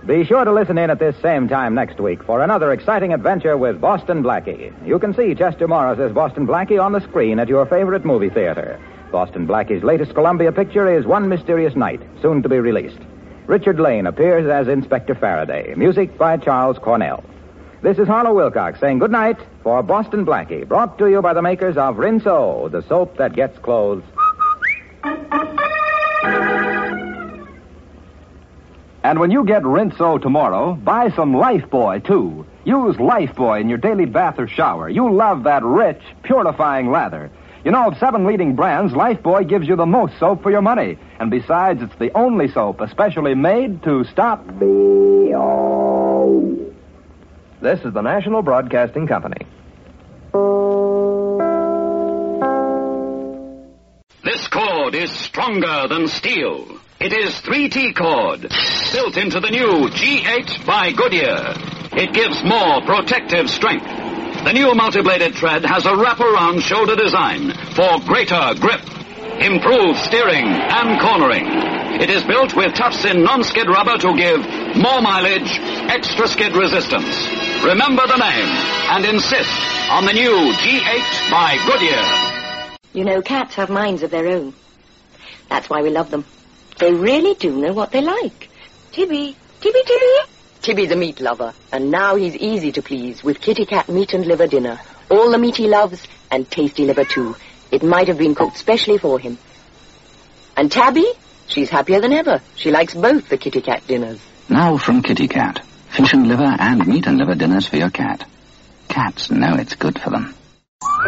Be sure to listen in at this same time next week for another exciting adventure with Boston Blackie. You can see Chester Morris's Boston Blackie on the screen at your favorite movie theater. Boston Blackie's latest Columbia picture is One Mysterious Night, soon to be released. Richard Lane appears as Inspector Faraday. Music by Charles Cornell. This is Harlow Wilcox saying good night for Boston Blackie, brought to you by the makers of Rinso, the soap that gets clothes. And when you get Rinso tomorrow, buy some Lifebuoy, too. Use Lifebuoy in your daily bath or shower. You'll love that rich, purifying lather. You know, of 7 leading brands, Lifebuoy gives you the most soap for your money. And besides, it's the only soap especially made to stop B.O. This is the National Broadcasting Company. This cord is stronger than steel. It is 3T cord, built into the new G8 by Goodyear. It gives more protective strength. The new multi-bladed thread has a wraparound shoulder design for greater grip, improved steering and cornering. It is built with tufts-in non-skid rubber to give more mileage, extra skid resistance. Remember the name and insist on the new G8 by Goodyear. You know, cats have minds of their own. That's why we love them. They really do know what they like. Tibby. Tibby's a meat lover, and now he's easy to please with Kitty Cat meat and liver dinner. All the meat he loves, and tasty liver too. It might have been cooked specially for him. And Tabby? She's happier than ever. She likes both the Kitty Cat dinners. Now from Kitty Cat. Fish and liver and meat and liver dinners for your cat. Cats know it's good for them.